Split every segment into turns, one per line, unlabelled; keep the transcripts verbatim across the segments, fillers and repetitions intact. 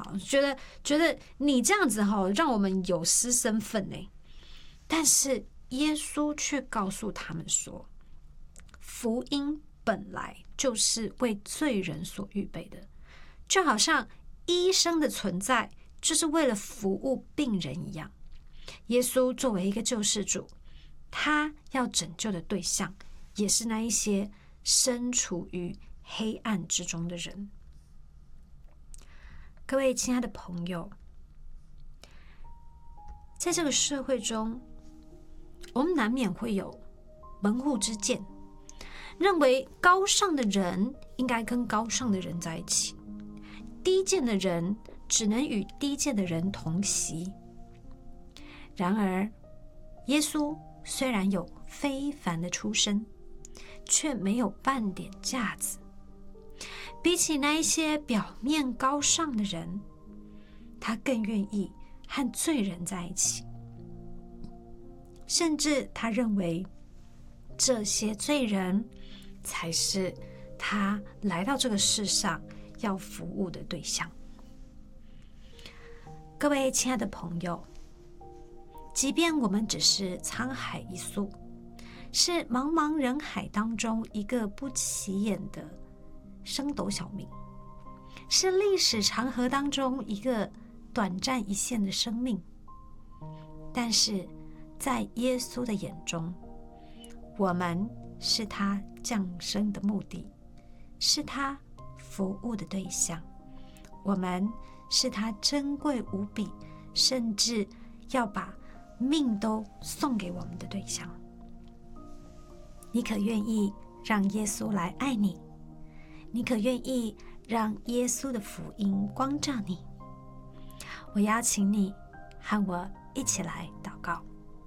好，觉得觉得你这样子哈，让我们有失身份呢。但是耶稣却告诉他们说，福音本来就是为罪人所预备的，就好像医生的存在就是为了服务病人一样。耶稣作为一个救世主，他要拯救的对象也是那一些身处于黑暗之中的人。各位亲爱的朋友，在这个社会中，我们难免会有门户之见，认为高尚的人应该跟高尚的人在一起，低贱的人只能与低贱的人同席。然而，耶稣虽然有非凡的出身，却没有半点架子。比起那一些表面高尚的人，他更愿意和罪人在一起，甚至他认为这些罪人才是他来到这个世上要服务的对象。各位亲爱的朋友，即便我们只是沧海一粟，是茫茫人海当中一个不起眼的升斗小民，是历史长河当中一个短暂一现的生命，但是在耶稣的眼中，我们是他降生的目的，是他服务的对象，我们是他珍贵无比，甚至要把命都送给我们的对象。你可愿意让耶稣来爱你？你可愿意让耶稣的福音光照你？我邀请你和我一起来祷告。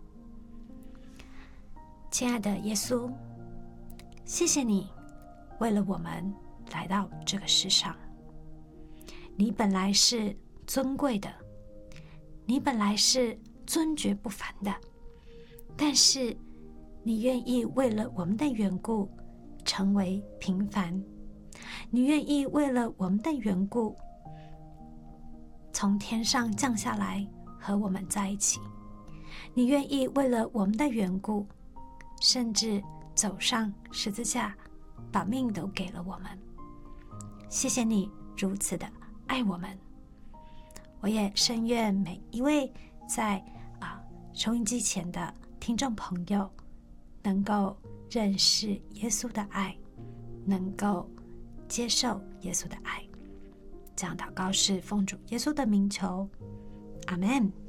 亲爱的耶稣，谢谢你为了我们来到这个世上。你本来是尊贵的，你本来是尊爵不凡的，但是你愿意为了我们的缘故成为平凡，你愿意为了我们的缘故从天上降下来和我们在一起，你愿意为了我们的缘故甚至走上十字架，把命都给了我们。谢谢你如此的爱我们。我也深愿每一位在啊收音机前的听众朋友能够认识耶稣的爱，能够接受耶稣的爱。这样祷告是奉主耶稣的名求，阿们。